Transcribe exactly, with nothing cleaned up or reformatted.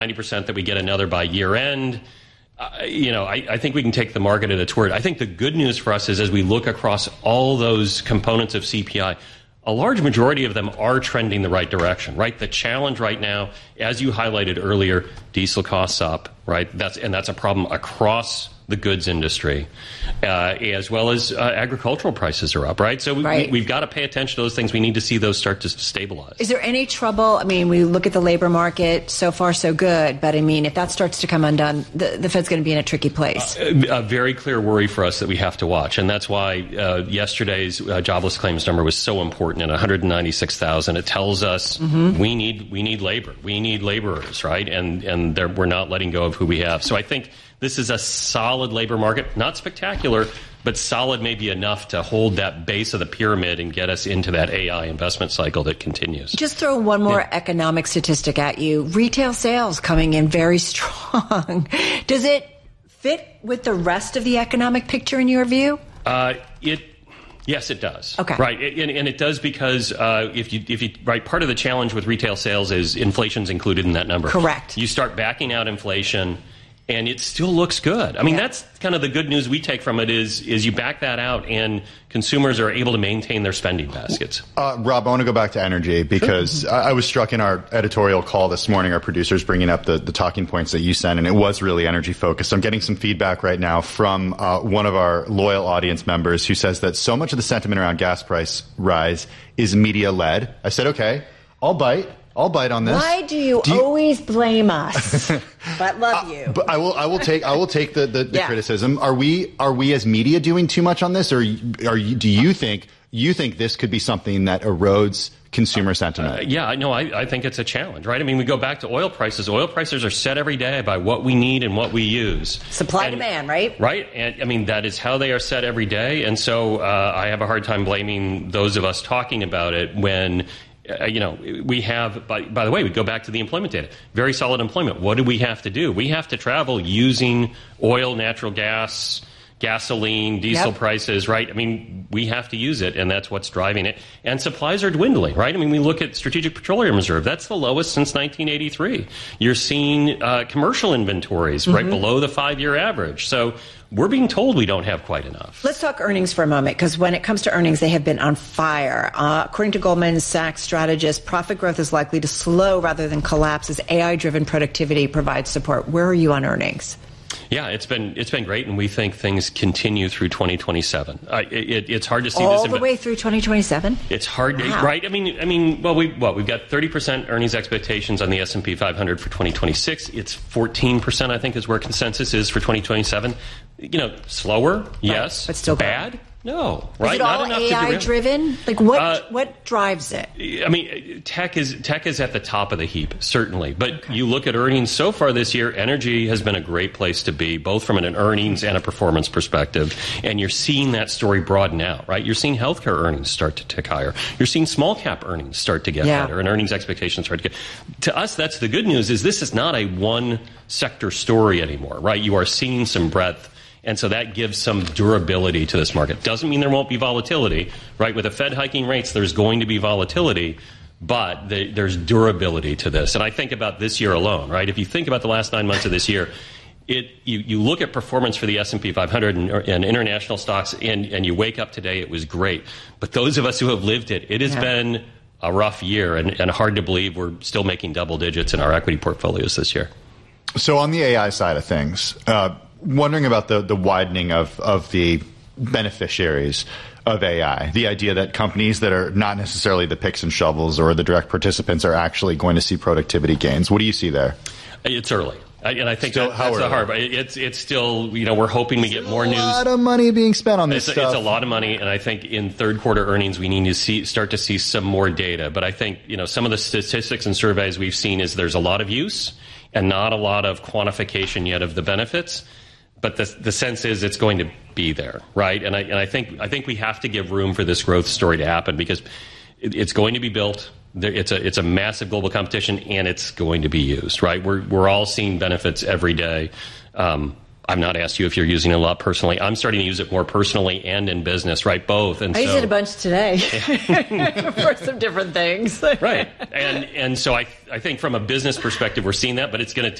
ninety percent that we get another by year end. Uh, you know, I, I think we can take the market at its word. I think the good news for us is as we look across all those components of C P I, a large majority of them are trending the right direction, right? The challenge right now, as you highlighted earlier, diesel costs up, right? That's and that's a problem across the goods industry, uh, as well as uh, agricultural prices are up, right? So we, right. we, we've got to pay attention to those things. We need to see those start to stabilize. Is there any trouble? I mean, we look at the labor market, so far so good, but I mean, if that starts to come undone, the, the Fed's going to be in a tricky place. Uh, a very clear worry for us that we have to watch, and that's why uh, yesterday's uh, jobless claims number was so important at one hundred ninety-six thousand. It tells us mm-hmm. we need we need labor, we need laborers, right? And and we're not letting go of who we have. So I think this is a solid labor market, not spectacular, but solid maybe enough to hold that base of the pyramid and get us into that A I investment cycle that continues. Just throw one more yeah. economic statistic at you. Retail sales coming in very strong. Does it fit with the rest of the economic picture in your view? Uh, it Yes, it does. Okay. Right, and, and it does because uh, if you if you right, part of the challenge with retail sales is inflation's included in that number. Correct. You start backing out inflation, and it still looks good. I mean, yeah. that's kind of the good news we take from it is is you back that out, and consumers are able to maintain their spending baskets. Uh, Rob, I want to go back to energy because I, I was struck in our editorial call this morning, our producers bringing up the, the talking points that you sent, and it was really energy focused. I'm getting some feedback right now from uh, one of our loyal audience members who says that so much of the sentiment around gas price rise is media led. I said, okay, I'll bite. I'll bite on this. Why do you, do you always blame us? But love uh, you. But I will. I will take. I will take the, the, the yeah. criticism. Are we? Are we as media doing too much on this, or are you? Do you think you think this could be something that erodes consumer sentiment? Uh, yeah, no, I, I think it's a challenge, right? I mean, we go back to oil prices. Oil prices are set every day by what we need and what we use. Supply and, demand, right? Right, and I mean that is how they are set every day. And so uh, I have a hard time blaming those of us talking about it when. Uh, you know, we have, by, by the way, we go back to the employment data. Very solid employment. What do we have to do? We have to travel using oil, natural gas, gasoline, diesel yep. prices, right? I mean, we have to use it, and that's what's driving it. And supplies are dwindling, right? I mean, we look at Strategic Petroleum Reserve. That's the lowest since nineteen eighty-three. You're seeing uh, commercial inventories mm-hmm. right below the five-year average. So we're being told we don't have quite enough. Let's talk earnings for a moment, because when it comes to earnings, they have been on fire. Uh, according to Goldman Sachs strategist, profit growth is likely to slow rather than collapse as A I-driven productivity provides support. Where are you on earnings? Yeah, it's been it's been great, and we think things continue through twenty twenty-seven. Uh, it, it's hard to see all this all the way through twenty twenty-seven. It's hard, wow. to, right? I mean, I mean, well, we what we've got thirty percent earnings expectations on the S and P five hundred for twenty twenty-six. It's fourteen percent, I think, is where consensus is for twenty twenty-seven. You know, slower, yes, right, but still bad. Good. No, right? Is it all Not enough A I to driven? Like what? Uh, what drives it? I mean, tech is tech is at the top of the heap, certainly. But okay. you look at earnings so far this year. Energy has been a great place to be, both from an earnings and a performance perspective. And you're seeing that story broaden out, right? You're seeing healthcare earnings start to tick higher. You're seeing small cap earnings start to get yeah. better, and earnings expectations start to get. To us, that's the good news. Is this is not a one sector story anymore, right? You are seeing some breadth. And so that gives some durability to this market. Doesn't mean there won't be volatility, right? With the Fed hiking rates, there's going to be volatility, but the, there's durability to this. And I think about this year alone, right? If you think about the last nine months of this year, it you, you look at performance for the S and P five hundred and, and international stocks, and, and you wake up today, it was great. But those of us who have lived it, it has yeah. been a rough year, and, and hard to believe we're still making double digits in our equity portfolios this year. So on the A I side of things, uh, wondering about the, the widening of, of the beneficiaries of A I, the idea that companies that are not necessarily the picks and shovels or the direct participants are actually going to see productivity gains. What do you see there? It's early. And I think still, that, that's the hard part. It's, it's still, you know, we're hoping we get more news. A lot of money being spent on this it's, stuff. It's a lot of money, and I think in third quarter earnings we need to see start to see some more data. But I think, you know, some of the statistics and surveys we've seen is there's a lot of use and not a lot of quantification yet of the benefits. But the the sense is it's going to be there, right? And I and I think I think we have to give room for this growth story to happen, because it, it's going to be built. It's a it's a massive global competition, and it's going to be used, right? We're we're all seeing benefits every day. Um, I've not asked you if you're using it a lot personally. I'm starting to use it more personally and in business, right? Both. And I so, use it a bunch today for some different things. Right. And and so I I think from a business perspective, we're seeing that, but it's going to